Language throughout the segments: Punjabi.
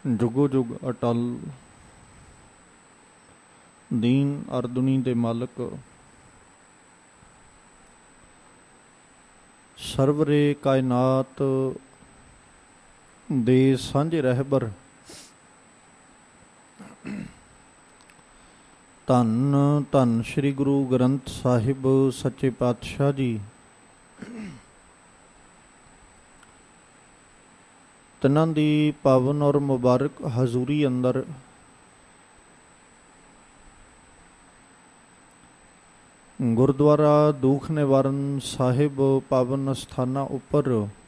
ਜੁਗੋ ਜੁਗ ਅਟਲ। ਦੀਨ ਅਰਦੁਨੀ ਦੇ ਮਾਲਕ, ਸਰਵਰੇ ਕਾਇਨਾਤ ਦੇ ਸਾਂਝੇ ਰਹਿਬਰ, ਧੰਨ ਧੰਨ ਸ੍ਰੀ ਗੁਰੂ ਗ੍ਰੰਥ ਸਾਹਿਬ ਸੱਚੇ ਪਾਤਸ਼ਾਹ ਜੀ। ਤਿਨਾਂ ਦੀ ਪਾਵਨ ਔਰ ਮੁਬਾਰਕ ਹਜ਼ੂਰੀ ਅੰਦਰ ਗੁਰਦੁਆਰਾ ਦੂਖ ਨਿਵਾਰਨ ਸਾਹਿਬ ਪਾਵਨ ਅਸਥਾਨਾਂ ਉੱਪਰ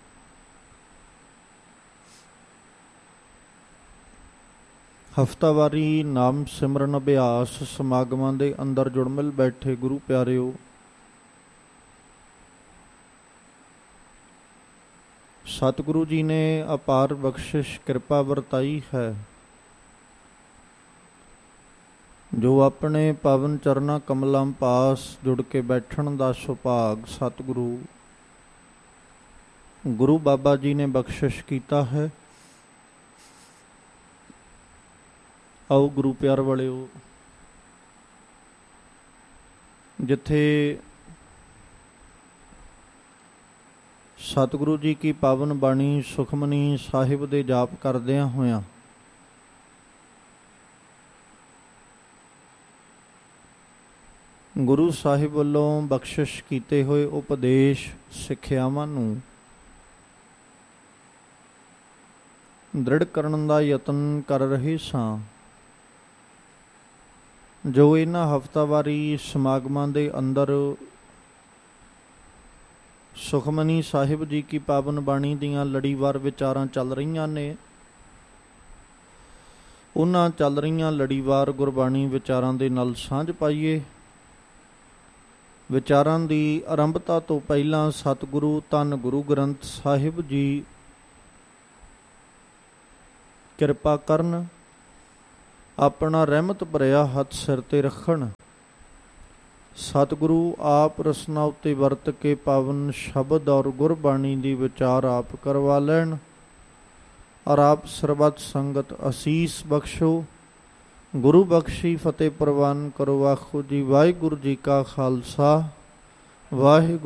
ਹਫ਼ਤਾਵਾਰੀ ਨਾਮ ਸਿਮਰਨ ਅਭਿਆਸ ਸਮਾਗਮਾਂ ਦੇ ਅੰਦਰ ਜੁੜਮਿਲ ਬੈਠੇ ਗੁਰੂ ਪਿਆਰਿਓ, ਸਤਿਗੁਰੂ ਜੀ ਨੇ ਅਪਾਰ ਬਖਸ਼ਿਸ਼ ਕਿਰਪਾ ਵਰਤਾਈ ਹੈ, ਜੋ ਆਪਣੇ ਪਾਵਨ ਚਰਨਾਂ ਕਮਲਾਂ ਪਾਸ ਜੁੜ ਕੇ ਬੈਠਣ ਦਾ ਸੁਭਾਗ ਸਤਿਗੁਰੂ ਗੁਰੂ ਬਾਬਾ ਜੀ ਨੇ ਬਖਸ਼ਿਸ਼ ਕੀਤਾ ਹੈ। ਆਓ ਗੁਰੂ ਪਿਆਰ ਵਾਲਿਓ, ਜਿੱਥੇ ਸਤਿਗੁਰੂ ਜੀ ਕੀ ਪਾਵਨ ਬਾਣੀ ਸੁਖਮਨੀ ਸਾਹਿਬ ਦੇ ਜਾਪ ਕਰਦਿਆਂ ਹੋਇਆਂ ਗੁਰੂ ਸਾਹਿਬ ਵੱਲੋਂ ਬਖਸ਼ਿਸ਼ ਕੀਤੇ ਹੋਏ ਉਪਦੇਸ਼ ਸਿੱਖਿਆਵਾਂ ਨੂੰ ਦ੍ਰਿੜ ਕਰਨ ਦਾ ਯਤਨ ਕਰ ਰਹੇ ਸਾਂ, ਜੋ ਇਹਨਾਂ ਹਫ਼ਤਾਵਾਰੀ ਸਮਾਗਮਾਂ ਦੇ ਅੰਦਰ ਸੁਖਮਨੀ ਸਾਹਿਬ ਜੀ ਕੀ ਪਾਵਨ ਬਾਣੀ ਦੀਆਂ ਲੜੀਵਾਰ ਵਿਚਾਰਾਂ ਚੱਲ ਰਹੀਆਂ ਨੇ। ਉਹਨਾਂ ਚੱਲ ਰਹੀਆਂ ਲੜੀਵਾਰ ਗੁਰਬਾਣੀ ਵਿਚਾਰਾਂ ਦੇ ਨਾਲ ਸਾਂਝ ਪਾਈਏ। ਵਿਚਾਰਾਂ ਦੀ ਆਰੰਭਤਾ ਤੋਂ ਪਹਿਲਾਂ ਸਤਿਗੁਰੂ ਧੰਨ ਗੁਰੂ ਗ੍ਰੰਥ ਸਾਹਿਬ ਜੀ ਕਿਰਪਾ ਕਰਨ, ਆਪਣਾ ਰਹਿਮਤ ਭਰਿਆ ਹੱਥ ਸਿਰ ਤੇ ਰੱਖਣ। ਸਤਿਗੁਰੂ ਆਪ ਰਸਨਾ ਉੱਤੇ ਵਰਤ ਕੇ ਪਾਵਨ ਸ਼ਬਦ ਔਰ ਗੁਰਬਾਣੀ ਦੀ ਵਿਚਾਰ ਆਪ ਕਰਵਾ ਲੈਣ, ਔਰ ਆਪ ਸਰਬੱਤ ਸੰਗਤ ਅਸੀਸ ਬਖਸ਼ੋ। ਗੁਰੂ ਬਖਸ਼ੀ ਫਤਿਹ ਪ੍ਰਵਾਨ ਕਰੋ। ਆਖੋ ਜੀ ਵਾਹਿਗੁਰੂ ਜੀ ਕਾ ਖਾਲਸਾ, ਵਾਹਿਗੁਰੂ